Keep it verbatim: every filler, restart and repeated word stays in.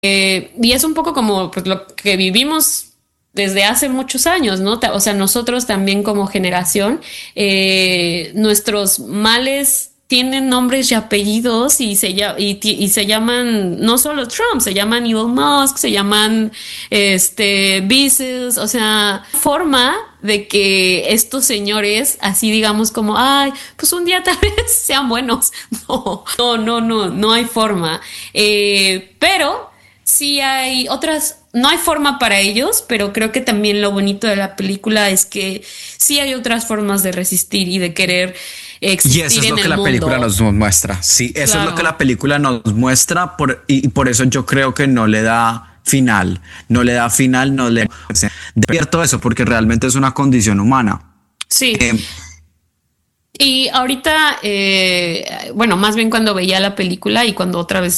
Eh, y es un poco como pues, lo que vivimos desde hace muchos años, ¿no? O sea, nosotros también como generación, eh, nuestros males tienen nombres y apellidos y se, y, y se llaman no solo Trump, se llaman Elon Musk, se llaman este Bezos, o sea, forma de que estos señores, así digamos como, ay, pues un día tal vez sean buenos. No, no, no, no, no hay forma. Eh, pero sí hay otras, no hay forma para ellos, pero creo que también lo bonito de la película es que sí hay otras formas de resistir y de querer existir. Y eso es en lo que el la mundo. película nos muestra. Sí, eso Claro. es lo que la película nos muestra por, y, y por eso yo creo que no le da final, no le da final, no le despierto eso porque realmente es una condición humana. Sí. Eh, Y ahorita, eh, bueno, más bien cuando veía la película y cuando otra vez